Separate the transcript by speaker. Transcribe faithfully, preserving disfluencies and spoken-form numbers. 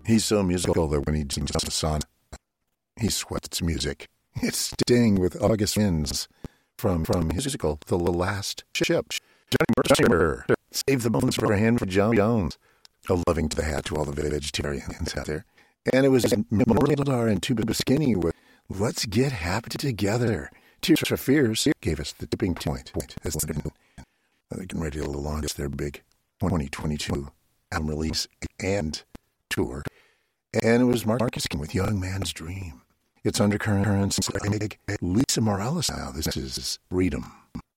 Speaker 1: He's so musical that when he sings the song, he sweats music. It's Sting with August Winds from from musical The Last Ship. Johnny Mercer, Save the Bones for a Hand for John Jones. A loving to the hat to all the vegetarians out there. And it was Memorial and Tuba Skinny with Let's Get Happy Together. Tears for Fears gave us the tipping point. As they're getting ready to launch their big twenty twenty-two album release and tour. And it was Marcus King with Young Man's Dream. It's Undercurrents. Lisa Morales now. This is Freedom.